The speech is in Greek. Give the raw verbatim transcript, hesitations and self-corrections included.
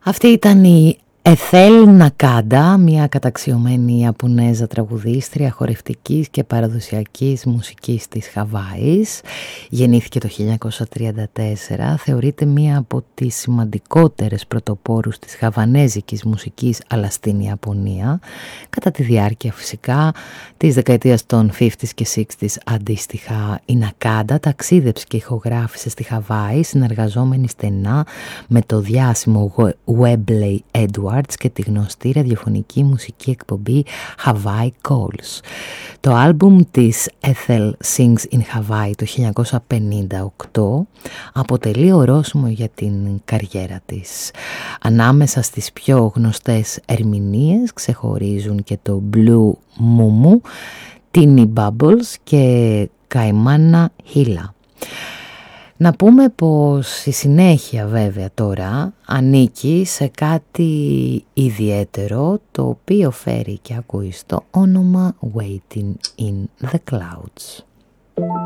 Αυτή ήταν η Εθέλ Νακάντα, μια καταξιωμένη Ιαπωνέζα τραγουδίστρια χορευτικής και παραδοσιακής μουσικής της Χαβάης. Γεννήθηκε το χίλια εννιακόσια τριάντα τέσσερα, θεωρείται μία από τις σημαντικότερες πρωτοπόρους της χαβανέζικης μουσικής, αλλά στην Ιαπωνία, κατά τη διάρκεια φυσικά της δεκαετίας των πενήντα και εξήντα. Αντίστοιχα, η Νακάντα ταξίδεψε και ηχογράφησε στη Χαβάη, συνεργαζόμενη στενά με το διάσημο Webley Edwards και τη γνωστή ραδιοφωνική μουσική εκπομπή Hawaii Calls. Το άλμπουμ της Ethel Sings in Hawaii το χίλια εννιακόσια πενήντα οκτώ αποτελεί ορόσημο για την καριέρα της. Ανάμεσα στις πιο γνωστές ερμηνείες ξεχωρίζουν και το Blue Mumu, Teeny Bubbles και Kaimana Hila. Να πούμε πως η συνέχεια βέβαια τώρα ανήκει σε κάτι ιδιαίτερο, το οποίο φέρει και ακούει στο όνομα Waiting in the Clouds.